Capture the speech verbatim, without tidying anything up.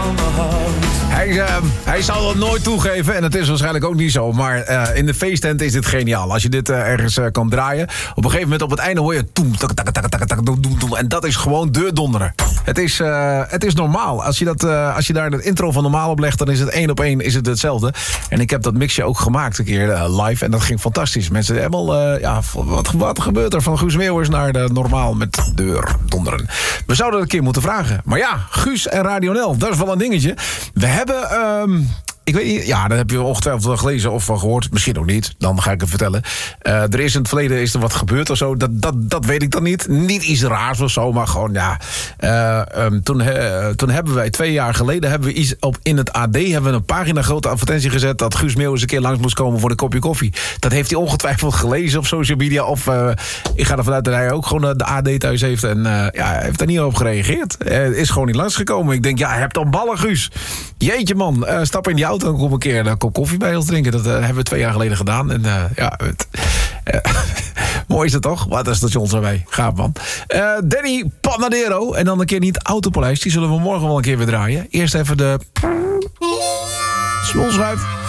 van me houdt. Hij, uh, hij zal dat nooit toegeven en het is waarschijnlijk ook niet zo. Maar uh, in de feesttent is dit geniaal. Als je dit uh, ergens uh, kan draaien. Op een gegeven moment op het einde hoor je... Toem, tak, tak, tak, tak, tak, doem, doem, en dat is gewoon deurdonderen. Het is, uh, het is normaal. Als je, dat, uh, als je daar de intro van normaal op legt... dan is het één op één is het hetzelfde. En ik heb dat mixje ook gemaakt een keer uh, live. En dat ging fantastisch. Mensen helemaal... Uh, ja, wat, wat gebeurt er van Guus Meeuwis naar de normaal met deurdonderen? We zouden het een keer moeten vragen. Maar ja, Guus en Radio Nel, dat is wel een dingetje. We hebben... Um, Ik weet niet, ja, dat heb je ongetwijfeld wel gelezen of van gehoord. Misschien ook niet, dan ga ik het vertellen. Uh, er is in het verleden is er wat gebeurd of zo. Dat, dat, dat weet ik dan niet. Niet iets raars of zo, maar gewoon, ja. Uh, um, toen, uh, toen hebben wij, twee jaar geleden... hebben we iets op in het A D... hebben we een pagina grote advertentie gezet... dat Guus Meeuwis een keer langs moest komen voor een kopje koffie. Dat heeft hij ongetwijfeld gelezen op social media. Of uh, ik ga ervan uit dat hij ook gewoon de A D thuis heeft. En uh, ja, hij heeft daar niet op gereageerd. Hij is gewoon niet langsgekomen. Ik denk, ja, heb dan ballen, Guus. Jeetje, man. Uh, stap in die auto en kom een keer een kop koffie bij ons drinken. Dat uh, hebben we twee jaar geleden gedaan. En uh, ja, het, uh, mooi is het toch? Wat een station zijn wij. Gaaf, man. Uh, Danny Panadero. En dan een keer niet Autopaleis. Die zullen we morgen wel een keer weer draaien. Eerst even de... Smolschuif.